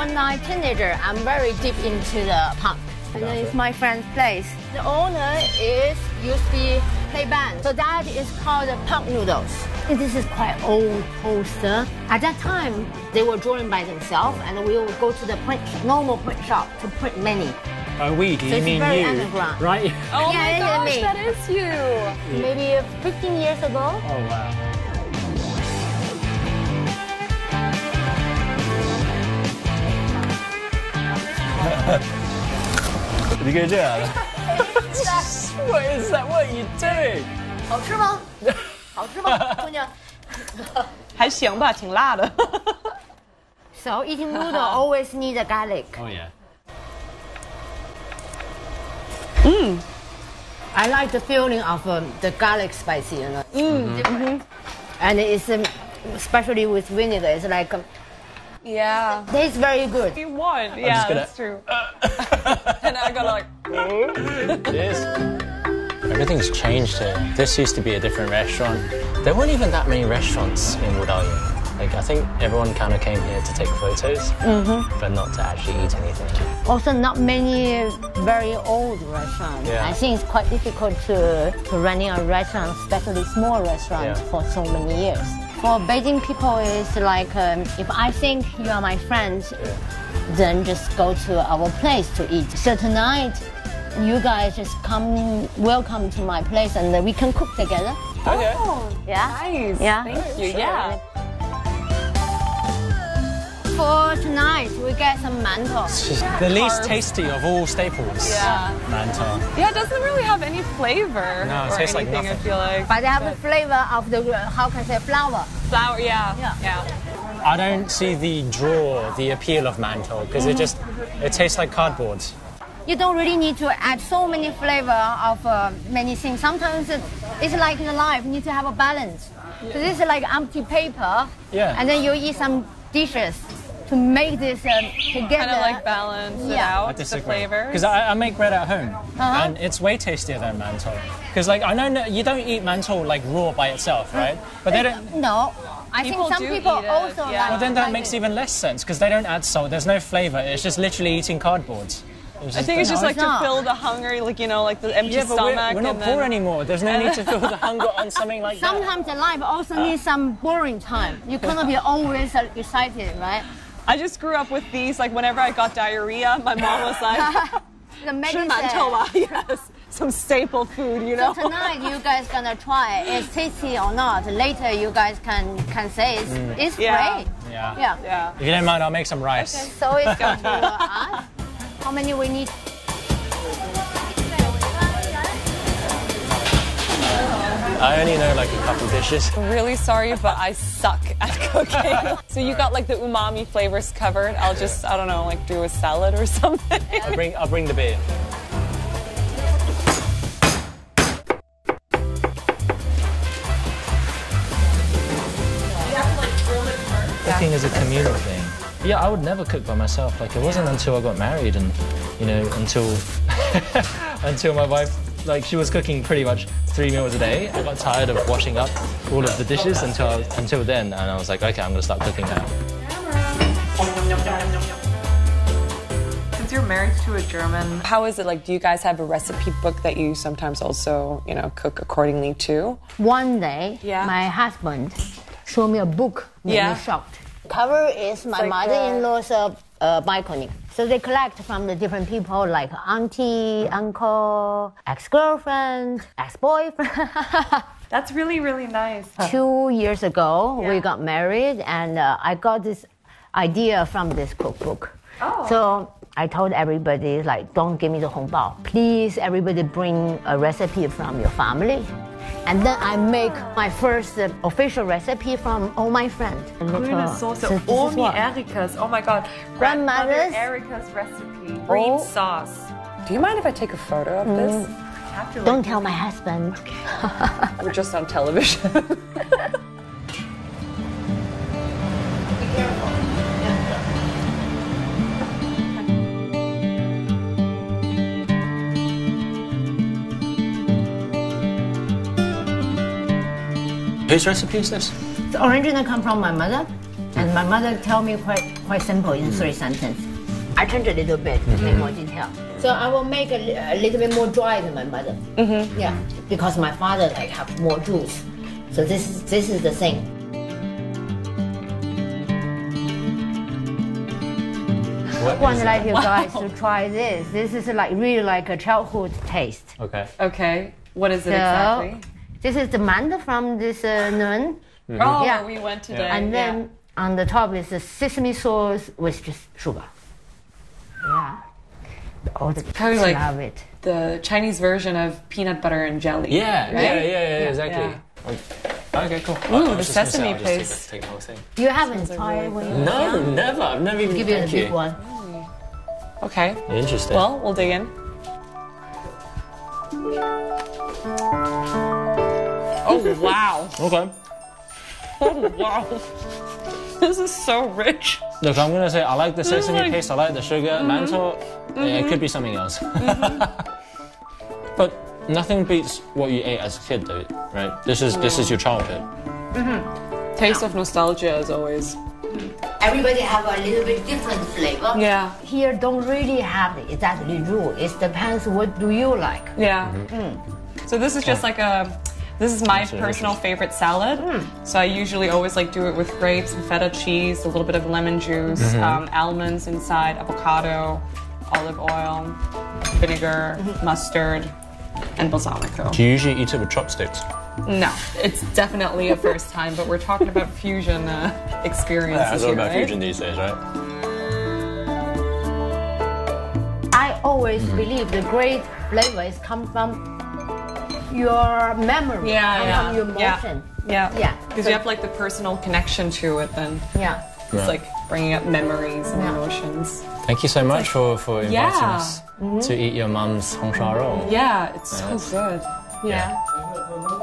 when I'm a teenager, I'm very deep into the punk. And then it's my friend's place. The owner used to be play band. So that is called punk noodles. This is quite old poster. At that time, they were drawing by themselves, and we would go to the normal print shop to print many. Oh, we? Do you mean very you? Underground. Right? Oh my gosh, me. that is you. Maybe 15 years ago. Oh, wow. You can do that. What is that? What are you doing? 好吃吗？好吃吗，姑娘？ 还行吧，挺辣的。 So eating noodle always need a garlic. Oh, yeah. I like the feeling of the garlic spicy, you know. Different. And it's especially with vinegar. It's like Yeah. tastes very good. You won. Yeah, gonna- that's true. And I got like. This. Everything's changed here. This used to be a different restaurant. There weren't even that many restaurants in Wudao. Like, I think everyone kind of came here to take photos, but not to actually eat anything. Also, not many very old restaurants. Yeah. I think it's quite difficult to running a restaurant, especially small restaurants, Yeah. for so many years. For Beijing people, it's like if I think you are my friend, then just go to our place to eat. So tonight, you guys just welcome to my place, and we can cook together. Okay. Yeah. Nice. Yeah. Thank you. Yeah. For tonight, we get some mantou. The least tasty of all staples. Yeah. Mantou. Yeah, it doesn't really have any flavor No, it or tastes like anything, I nothing. feel like. But they have the flavor of the, how can I say, flour. Flour, yeah. Yeah. Yeah. I don't see the appeal of mantou because it tastes like cardboard. You don't really need to add so many flavor of many things. Sometimes it's like in life, you need to have a balance. So this is like empty paper, Yeah. and then you eat some dishes to make this together. Kind of like balance it Yeah. out, I the disagree. flavors. Because I make bread at home, and it's way tastier than mantou. Because like I know you don't eat mantou like raw by itself, right? But they don't. No, I People think some do people eat it, also yeah. like. Well, then that like makes it. even less sense because they don't add salt. There's no flavor. It's just literally eating cardboard. I think it's just No, like it's to not. fill the hunger, like, you know, like the empty Yeah, but stomach. we're not and poor then... anymore. There's no need to fill the hunger on something like that. Sometimes in life also needs some boring time. You cannot be always excited, right? I just grew up with these, like whenever I got diarrhea, my mom was like, The 吃 medicine. 馒头吧, yes, some staple food, you know? So tonight you guys gonna try it's tasty or not. Later you guys can say it's Yeah. great. Yeah. Yeah. Yeah. If you don't mind, I'll make some rice. Okay, so it's going to us. How many we need? I only know like a couple dishes. I'm really sorry, but I suck at cooking. So you got like the umami flavors covered. I'll just, I don't know, like do a salad or something. I'll bring the beer. Cooking is a communal thing. Yeah, I would never cook by myself. Like it wasn't until I got married and, you know, until until my wife, like she was cooking pretty much 3 meals a day. I got tired of washing up all of the dishes until then, and I was like, okay, I'm gonna start cooking now. Since you're married to a German, How is it like, do you guys have a recipe book that you sometimes also, you know, cook accordingly to? One day, Yeah. my husband showed me a book, made Yeah. me shocked. Cover is my like mother-in-law's balcony. So they collect from the different people like auntie, uncle, ex-girlfriend, ex-boyfriend. that's really, really nice. 2 years ago, we Yeah. got married, and I got this idea from this cookbook. Oh. So I told everybody, like, don't give me the 红包. Please, everybody bring a recipe from your family. And then I make my first official recipe from all my friends. Grüne Soße, So this is Omi what- Erika's. Oh my God. Grandmother's- Grandmother Erika's recipe. Green Oh. sauce. Do you mind if I take a photo of this? Have to, Don't tell my husband. We're just on television. Whose recipe is this? The original come from my mother, and my mother tell me quite simple in 3 sentences. I change a little bit to make more detail. So I will make a little bit more dry than my mother. Yeah, because my father like have more juice. So this is the thing. I would like you guys to try this. This is like really like a childhood taste. Okay. Okay. What is it So, exactly? this is the mandu from this Nun. Oh, Yeah. we went today. And then on the top is the sesame sauce with just sugar. Yeah. All the kids like- love it. the Chinese version of peanut butter and jelly. Yeah, right? yeah, exactly. Okay, cool. Ooh, I the was just gonna say, sesame I'll just take paste. Take the whole thing. You haven't tried when you were No, young? never. I've never even. Give you the thank big one. Okay. Interesting. Well, we'll dig in. Oh, wow. okay. Oh, wow. This is so rich. Look, I'm gonna say I like the sesame like- paste. I like the sugar. Mantou, it could be something else. But nothing beats what you ate as a kid, though, right? This is your childhood. Taste of nostalgia as always. Everybody have a little bit different flavor. Yeah. Here don't really have the exactly rule. It depends what do you like. Yeah. So this is just like this is my personal favorite salad. So I usually always like do it with grapes and feta cheese, a little bit of lemon juice, almonds inside, avocado, olive oil, vinegar, mustard, and balsamico. Do you usually eat it with chopsticks? No, it's definitely a first time, but we're talking about fusion experiences here, right? these days, right? I always believe the great flavors come from your memory, come from your emotion. Yeah. Yeah. Because you have like the personal connection to it, then Yeah. it's like bringing up memories and emotions. Thank you so much for inviting Yeah. us to eat your mum's Hongsha roll. Yeah, it's so good. Yeah.